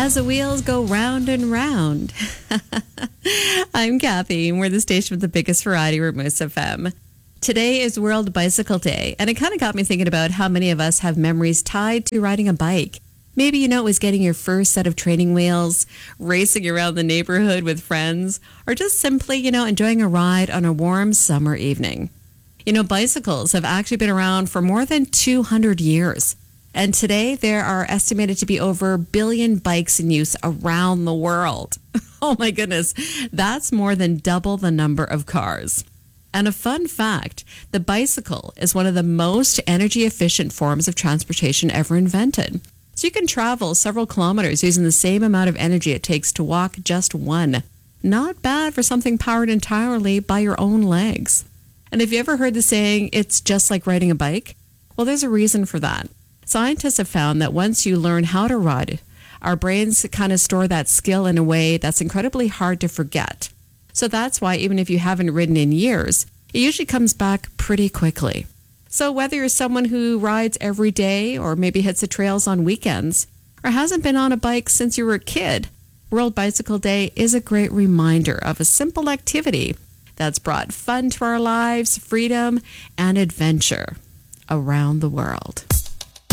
as the wheels go round and round. I'm Kathy, and we're the station with the biggest variety, Moose FM. Today is World Bicycle Day, and it kind of got me thinking about how many of us have memories tied to riding a bike. Maybe it was getting your first set of training wheels, racing around the neighborhood with friends, or just simply, enjoying a ride on a warm summer evening. Bicycles have actually been around for more than 200 years. And today, there are estimated to be over 1 billion bikes in use around the world. Oh my goodness, that's more than double the number of cars. And a fun fact, the bicycle is one of the most energy efficient forms of transportation ever invented. So you can travel several kilometers using the same amount of energy it takes to walk just one. Not bad for something powered entirely by your own legs. And have you ever heard the saying, it's just like riding a bike? Well, there's a reason for that. Scientists have found that once you learn how to ride, our brains kind of store that skill in a way that's incredibly hard to forget. So that's why even if you haven't ridden in years, it usually comes back pretty quickly. So whether you're someone who rides every day or maybe hits the trails on weekends or hasn't been on a bike since you were a kid, World Bicycle Day is a great reminder of a simple activity that's brought fun to our lives, freedom, and adventure around the world.